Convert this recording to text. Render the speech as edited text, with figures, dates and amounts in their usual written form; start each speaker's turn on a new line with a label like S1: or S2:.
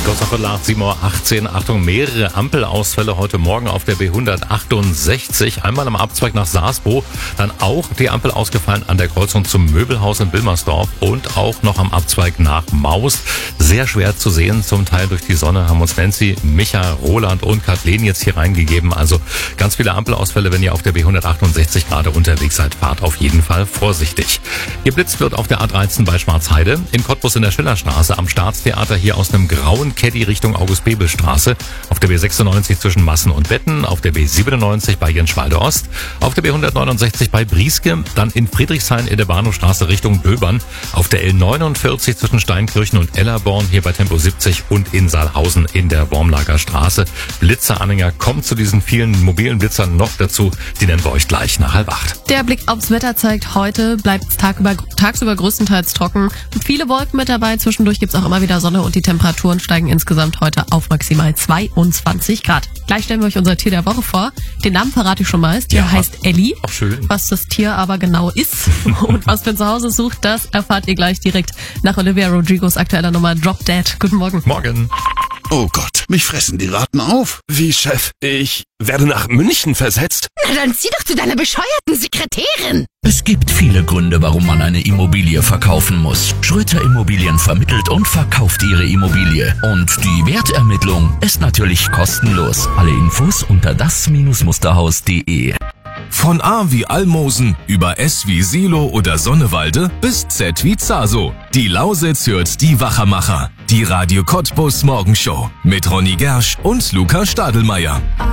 S1: Kurz nach 7:18 Uhr. Achtung, mehrere Ampelausfälle heute Morgen auf der B168. Einmal am Abzweig nach Saarsbo, dann auch die Ampel ausgefallen an der Kreuzung zum Möbelhaus in Wilmersdorf und auch noch am Abzweig nach Maus. Sehr schwer zu sehen, zum Teil durch die Sonne, haben uns Nancy, Micha, Roland und Kathleen jetzt hier reingegeben. Also ganz viele Ampelausfälle, wenn ihr auf der B168 gerade unterwegs seid, fahrt auf jeden Fall vorsichtig. Geblitzt wird auf der A13 bei Schwarzheide, in Cottbus in der Schillerstraße, am Staatstheater hier aus einem grauen Caddy Richtung August-Bebel-Straße, auf der B96 zwischen Massen und Betten, auf der B97 bei Jenschwalde Ost, auf der B169 bei Brieske, dann in Friedrichshain in der Bahnhofstraße Richtung Döbern, auf der L49 zwischen Steinkirchen und Ellerborn hier bei Tempo 70 und in Saalhausen in der Wormlager Straße. Blitzeranhänger kommt zu diesen vielen mobilen Blitzern noch dazu, die nennen wir euch gleich nach 7:30.
S2: Der Blick aufs Wetter zeigt, heute bleibt es tagsüber größtenteils trocken. Viele Wolken mit dabei, zwischendurch gibt es auch immer wieder Sonne und die Temperaturen steigen insgesamt heute auf maximal 22 Grad. Gleich stellen wir euch unser Tier der Woche vor. Den Namen verrate ich schon mal. Das Tier heißt Ellie.
S1: Ach, schön.
S2: Was das Tier aber genau ist und was für zu Hause sucht, das erfahrt ihr gleich direkt nach Olivia Rodrigos aktueller Nummer Drop Dead. Guten Morgen.
S1: Morgen.
S3: Oh Gott, mich fressen die Ratten auf.
S4: Wie, Chef? Ich werde nach München versetzt?
S5: Na dann zieh doch zu deiner bescheuerten Sekretärin.
S6: Es gibt viele Gründe, warum man eine Immobilie verkaufen muss. Schröter Immobilien vermittelt und verkauft ihre Immobilie. Und die Wertermittlung ist natürlich kostenlos. Alle Infos unter das-musterhaus.de.
S7: Von A wie Almosen über S wie Silo oder Sonnewalde bis Z wie Zaso. Die Lausitz hört die Wachermacher. Die Radio Cottbus Morgenshow mit Ronny Gersch und Luca Stadelmeier.